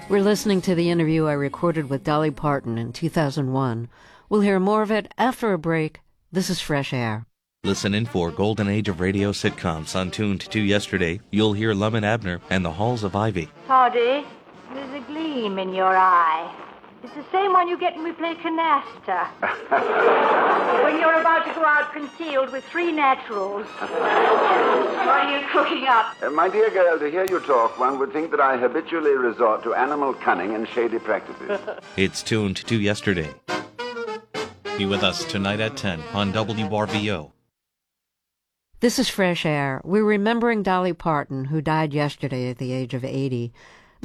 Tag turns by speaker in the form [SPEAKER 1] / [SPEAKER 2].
[SPEAKER 1] We're listening to the interview I recorded with Dolly Parton in 2001. We'll hear more of it after a break. This is Fresh Air.
[SPEAKER 2] Listen in for Golden Age of Radio sitcoms on Tuned to Yesterday. You'll hear Lum and Abner and the Halls of Ivy.
[SPEAKER 3] Toddy, there's a gleam in your eye. It's the same one you get when we play canasta. When you're about to go out concealed with 3 naturals. What are you cooking up?
[SPEAKER 4] My dear girl, to hear you talk, one would think that I habitually resort to animal cunning and shady practices.
[SPEAKER 2] It's Tuned to Yesterday. Be with us tonight at 10 on WRVO.
[SPEAKER 1] This is Fresh Air. We're remembering Dolly Parton, who died yesterday at the age of 80.